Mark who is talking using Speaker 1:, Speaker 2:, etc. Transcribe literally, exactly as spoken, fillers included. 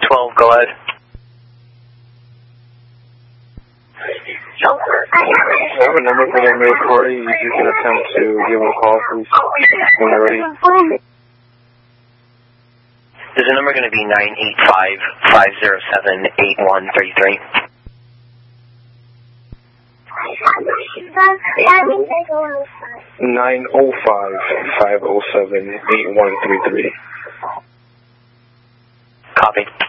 Speaker 1: twelve, go ahead.
Speaker 2: I have a number for the mail party. You can attempt to give them a call, please, when you're ready.
Speaker 1: Is the number going to be nine eight five, five zero seven, eight one three three?
Speaker 2: nine oh five, five oh seven, eight one three three.
Speaker 1: Copy.